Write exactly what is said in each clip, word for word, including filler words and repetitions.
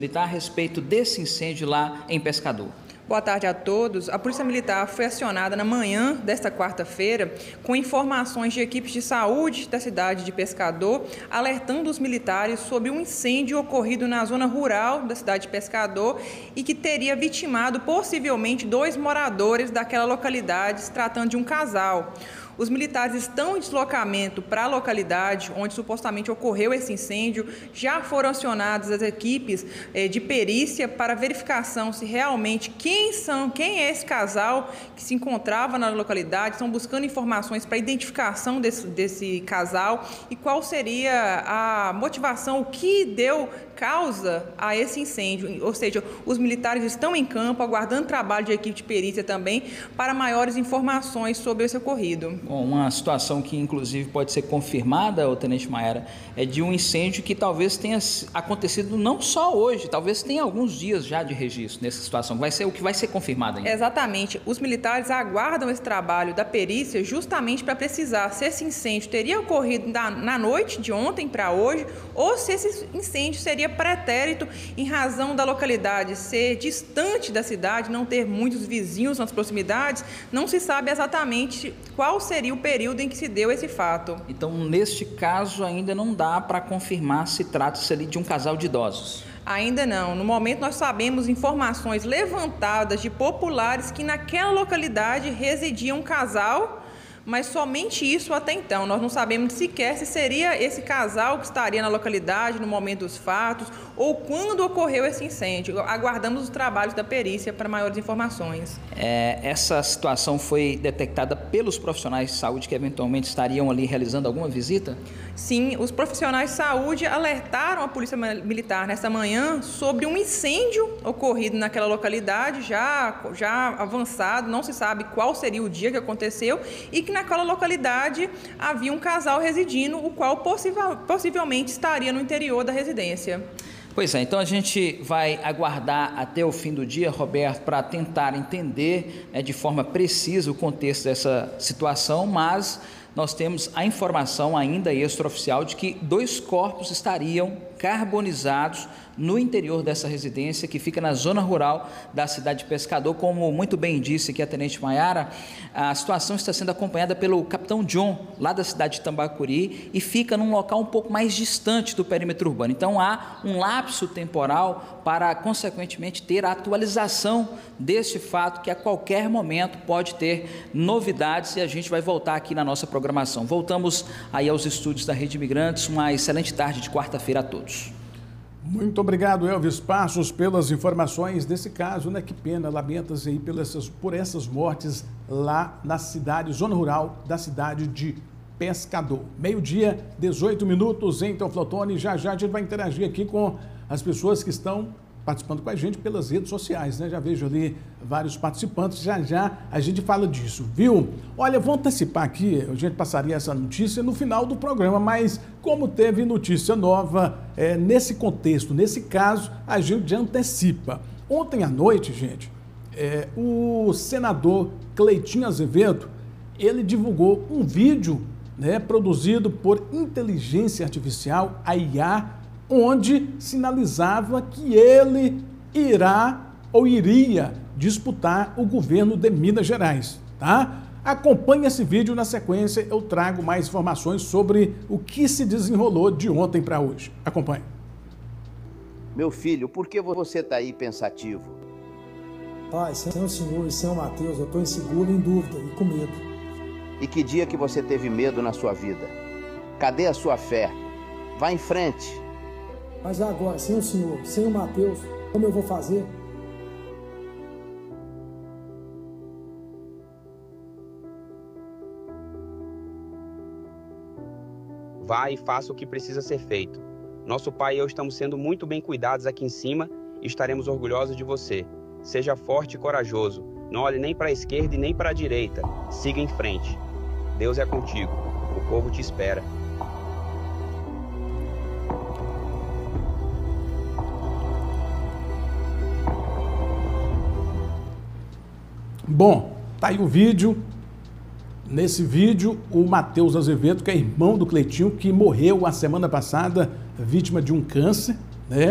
A respeito desse incêndio lá em Pescador. Boa tarde a todos. A Polícia Militar foi acionada na manhã desta quarta-feira com informações de equipes de saúde da cidade de Pescador, alertando os militares sobre um incêndio ocorrido na zona rural da cidade de Pescador e que teria vitimado possivelmente dois moradores daquela localidade, se tratando de um casal. Os militares estão em deslocamento para a localidade onde supostamente ocorreu esse incêndio. Já foram acionadas as equipes eh, de perícia para verificação se realmente quem são, quem é esse casal que se encontrava na localidade. Estão buscando informações para a identificação desse, desse casal e qual seria a motivação, o que deu causa a esse incêndio. Ou seja, os militares estão em campo, aguardando trabalho de equipe de perícia também para maiores informações sobre esse ocorrido. Bom, uma situação que inclusive pode ser confirmada, o Tenente Maiara, é de um incêndio que talvez tenha acontecido não só hoje, talvez tenha alguns dias já de registro nessa situação. Vai ser o que vai ser confirmado ainda. Exatamente. Os militares aguardam esse trabalho da perícia justamente para precisar se esse incêndio teria ocorrido na, na noite de ontem para hoje ou se esse incêndio seria pretérito em razão da localidade ser distante da cidade, não ter muitos vizinhos nas proximidades. Não se sabe exatamente qual seria o período em que se deu esse fato. Então, neste caso, ainda não dá para confirmar se trata-se ali de um casal de idosos. Ainda não. No momento, nós sabemos informações levantadas de populares que naquela localidade residia um casal, mas somente isso até então. Nós não sabemos sequer se seria esse casal que estaria na localidade no momento dos fatos ou quando ocorreu esse incêndio. Aguardamos os trabalhos da perícia para maiores informações. É, essa situação foi detectada pelos profissionais de saúde que eventualmente estariam ali realizando alguma visita? Sim, os profissionais de saúde alertaram a Polícia Militar nesta manhã sobre um incêndio ocorrido naquela localidade, já, já avançado, não se sabe qual seria o dia que aconteceu, e que naquela localidade havia um casal residindo, o qual possivel, possivelmente estaria no interior da residência. Pois é, então a gente vai aguardar até o fim do dia, Roberto, para tentar entender, né, de forma precisa o contexto dessa situação, mas nós temos a informação ainda extraoficial de que dois corpos estariam carbonizados no interior dessa residência que fica na zona rural da cidade de Pescador. Como muito bem disse aqui a Tenente Maiara, a situação está sendo acompanhada pelo capitão John, lá da cidade de Tambacuri, e fica num local um pouco mais distante do perímetro urbano. Então há um lapso temporal para, consequentemente, ter a atualização deste fato, que a qualquer momento pode ter novidades, e a gente vai voltar aqui na nossa programação. Voltamos aí aos estúdios da Rede Imigrantes. Uma excelente tarde de quarta-feira a todos. Muito obrigado, Elvis Passos, pelas informações desse caso, né? Que pena, lamenta-se aí pelas, por essas mortes lá na cidade, zona rural da cidade de Pescador. Meio-dia, dezoito minutos em Teoflotone. Já já a gente vai interagir aqui com as pessoas que estão participando com a gente pelas redes sociais, né? Já vejo ali vários participantes, já já a gente fala disso, viu? Olha, vou antecipar aqui, a gente passaria essa notícia no final do programa, mas como teve notícia nova é, nesse contexto, nesse caso, a gente antecipa. Ontem à noite, gente, é, o senador Cleitinho Azevedo, ele divulgou um vídeo, né, produzido por inteligência artificial, a I A, onde sinalizava que ele irá ou iria disputar o governo de Minas Gerais, tá? Acompanhe esse vídeo, na sequência eu trago mais informações sobre o que se desenrolou de ontem para hoje. Acompanhe. Meu filho, por que você está aí pensativo? Pai, sem o senhor e sem o Mateus, eu estou inseguro, em dúvida e com medo. E que dia que você teve medo na sua vida? Cadê a sua fé? Vá em frente. Mas agora, sem o senhor, sem o Mateus, como eu vou fazer? Vá e faça o que precisa ser feito. Nosso pai e eu estamos sendo muito bem cuidados aqui em cima e estaremos orgulhosos de você. Seja forte e corajoso. Não olhe nem para a esquerda e nem para a direita. Siga em frente. Deus é contigo. O povo te espera. Bom, tá aí o vídeo. Nesse vídeo, o Mateus Azevedo, que é irmão do Cleitinho, que morreu a semana passada, vítima de um câncer, né?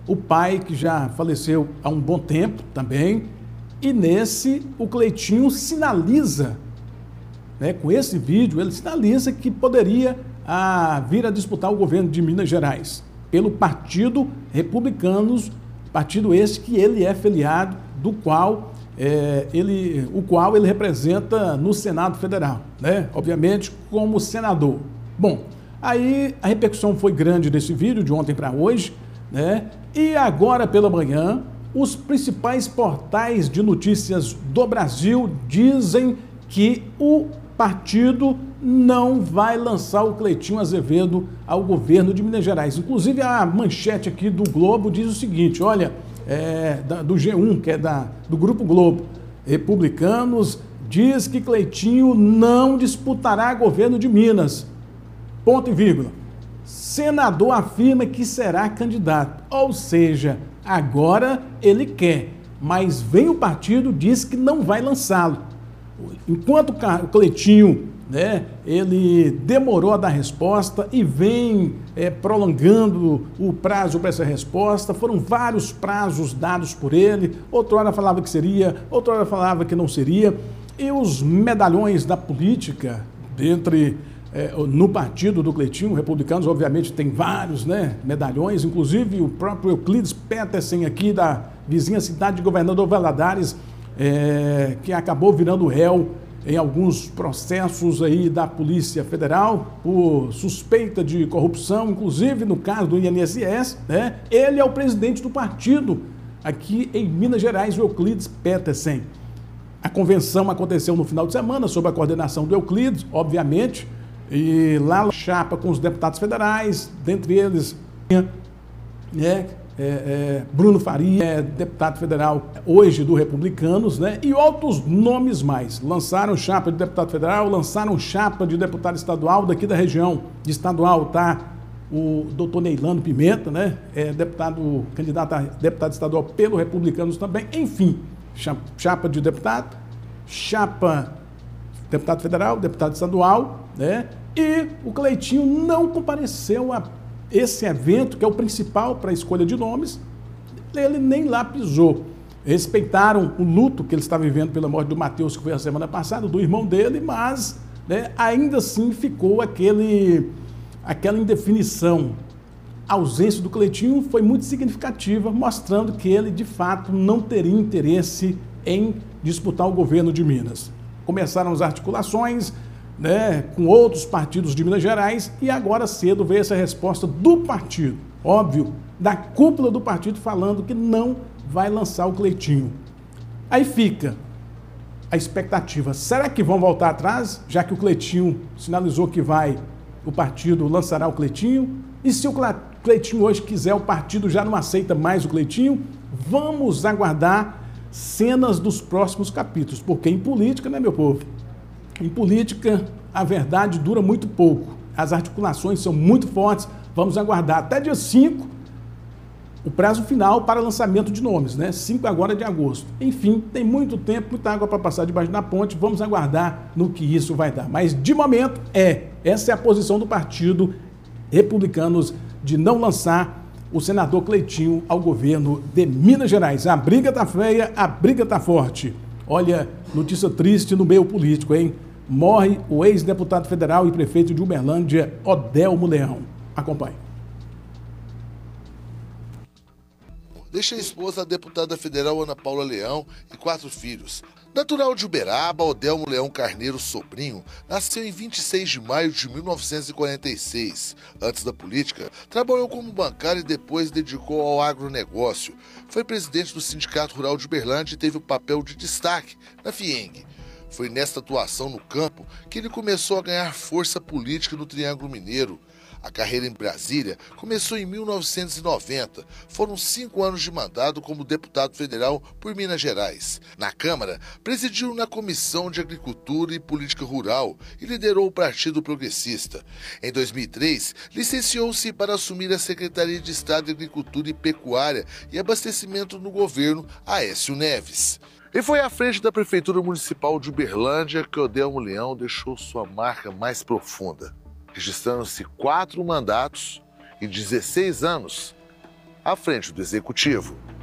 o pai que já faleceu há um bom tempo também, e nesse o Cleitinho sinaliza, né, com esse vídeo, ele sinaliza que poderia a, vir a disputar o governo de Minas Gerais, pelo Partido Republicanos, partido esse que ele é filiado, do qual, é, ele, o qual ele representa no Senado Federal, né, obviamente como senador. Bom, aí a repercussão foi grande desse vídeo, de ontem para hoje, né, e agora pela manhã, os principais portais de notícias do Brasil dizem que o partido não vai lançar o Cleitinho Azevedo ao governo de Minas Gerais. Inclusive, a manchete aqui do Globo diz o seguinte, olha, é, da, do G um, que é da, do Grupo Globo, Republicanos, diz que Cleitinho não disputará governo de Minas. Ponto e vírgula. Senador afirma que será candidato. Ou seja, agora ele quer, mas vem o partido, diz que não vai lançá-lo. Enquanto o Cleitinho, né, ele demorou a dar resposta e vem é, prolongando o prazo para essa resposta, foram vários prazos dados por ele, outra hora falava que seria, outra hora falava que não seria, e os medalhões da política, dentre, é, no partido do Cleitinho, Republicanos, obviamente tem vários, né, medalhões, inclusive o próprio Euclides Petersen aqui da vizinha cidade de Governador Valadares, É, que acabou virando réu em alguns processos aí da Polícia Federal por suspeita de corrupção, inclusive no caso do I N S S, né? Ele é o presidente do partido aqui em Minas Gerais, o Euclides Petersen. A convenção aconteceu no final de semana, sob a coordenação do Euclides, obviamente, e lá chapa com os deputados federais, dentre eles, né? É, é, Bruno Faria, é, deputado federal hoje do Republicanos, né, e outros nomes mais. Lançaram chapa de deputado federal, lançaram chapa de deputado estadual daqui da região. De estadual está o doutor Neilano Pimenta, né, é deputado, candidato a deputado estadual pelo Republicanos também. Enfim, chapa de deputado, chapa de deputado federal, deputado estadual, né, e o Cleitinho não compareceu a esse evento, que é o principal para a escolha de nomes, ele nem lá pisou. Respeitaram o luto que ele está vivendo pela morte do Matheus, que foi a semana passada, do irmão dele, mas, né, ainda assim ficou aquele, aquela indefinição. A ausência do Cleitinho foi muito significativa, mostrando que ele, de fato, não teria interesse em disputar o governo de Minas. Começaram as articulações, né, com outros partidos de Minas Gerais, e agora cedo veio essa resposta do partido, óbvio, da cúpula do partido, falando que não vai lançar o Cleitinho. Aí fica a expectativa, será que vão voltar atrás, já que o Cleitinho sinalizou que vai, o partido lançará o Cleitinho? E se o Cleitinho hoje quiser, o partido já não aceita mais o Cleitinho? Vamos aguardar cenas dos próximos capítulos, porque em política, né, meu povo? Em política, a verdade dura muito pouco. As articulações são muito fortes. Vamos aguardar até dia cinco, o prazo final para lançamento de nomes, né? cinco agora de agosto. Enfim, tem muito tempo, muita água para passar debaixo da ponte. Vamos aguardar no que isso vai dar. Mas, de momento, é. Essa é a posição do partido Republicanos de não lançar o senador Cleitinho ao governo de Minas Gerais. A briga tá feia, a briga tá forte. Olha, notícia triste no meio político, hein? Morre o ex-deputado federal e prefeito de Uberlândia, Odelmo Leão. Acompanhe. Deixa a esposa a deputada federal Ana Paula Leão e quatro filhos. Natural de Uberaba, Odelmo Leão Carneiro Sobrinho nasceu em vinte e seis de maio de mil novecentos e quarenta e seis. Antes da política, trabalhou como bancário e depois dedicou ao agronegócio. Foi presidente do Sindicato Rural de Uberlândia e teve o papel de destaque na FIENG. Foi nesta atuação no campo que ele começou a ganhar força política no Triângulo Mineiro. A carreira em Brasília começou em mil novecentos e noventa. Foram cinco anos de mandato como deputado federal por Minas Gerais. Na Câmara, presidiu na Comissão de Agricultura e Política Rural e liderou o Partido Progressista. Em dois mil e três, licenciou-se para assumir a Secretaria de Estado de Agricultura e Pecuária e Abastecimento no governo Aécio Neves. E foi à frente da Prefeitura Municipal de Uberlândia que Odelmo Leão deixou sua marca mais profunda, registrando-se quatro mandatos e dezesseis anos à frente do Executivo.